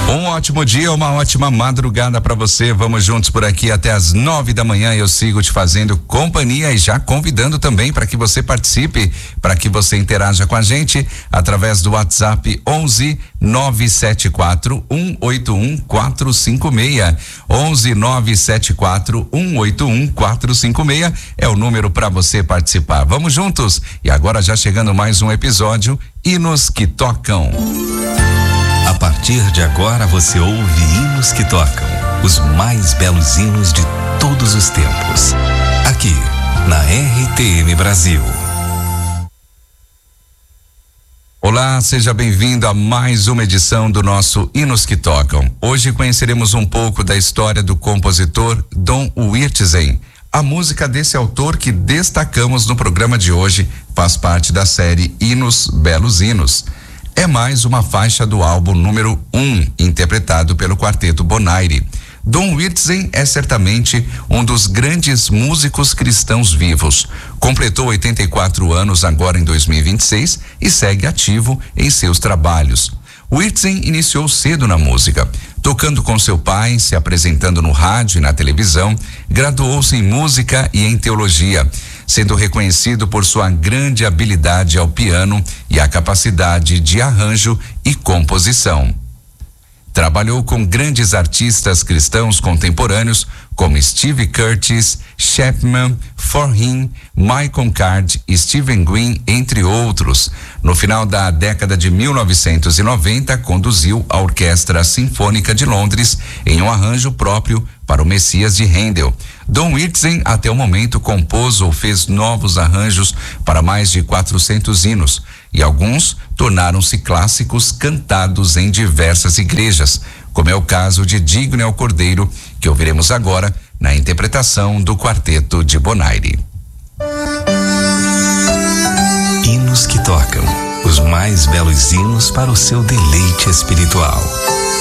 Um ótimo dia, uma ótima madrugada para você. Vamos juntos por aqui até as 9 da manhã. Eu sigo te fazendo companhia e já convidando também para que você participe, para que você interaja com a gente através do WhatsApp 11 974 181 456. 11 974 181 456 é o número para você participar. Vamos juntos. E agora já chegando mais um episódio Hinos que Tocam. A partir de agora você ouve hinos que tocam, os mais belos hinos de todos os tempos. Aqui, na RTM Brasil. Olá, seja bem-vindo a mais uma edição do nosso Hinos que Tocam. Hoje conheceremos um pouco da história do compositor Dom Wiertzen. A música desse autor que destacamos no programa de hoje faz parte da série Hinos Belos Hinos. É mais uma faixa do álbum número 1, interpretado pelo Quarteto Bonaire. Dom Wiertzen é certamente um dos grandes músicos cristãos vivos. Completou 84 anos agora em 2026 e segue ativo em seus trabalhos. Wiertzen iniciou cedo na música, tocando com seu pai, se apresentando no rádio e na televisão, graduou-se em música e em teologia, sendo reconhecido por sua grande habilidade ao piano e a capacidade de arranjo e composição. Trabalhou com grandes artistas cristãos contemporâneos como Steve Curtis, Chapman, Forhin, Michael Card e Stephen Gwynn, entre outros. No final da década de 1990, conduziu a Orquestra Sinfônica de Londres em um arranjo próprio para o Messias de Handel. Dom Wiertzen, até o momento, compôs ou fez novos arranjos para mais de 400 hinos, e alguns tornaram-se clássicos cantados em diversas igrejas, como é o caso de Digno é o Cordeiro, que ouviremos agora na interpretação do Quarteto de Bonaire. Hinos que tocam, os mais belos hinos para o seu deleite espiritual.